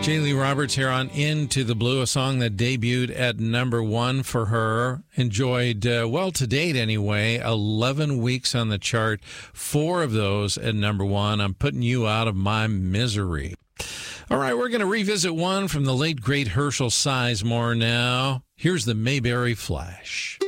Jaylee Roberts here on Into the Blue, a song that debuted at number one for her. Enjoyed, well, to date anyway, 11 weeks on the chart, 4 of those at number one. I'm putting you out of my misery. All right, we're going to revisit one from the late, great Herschel Sizemore now. Here's the Mayberry Flash.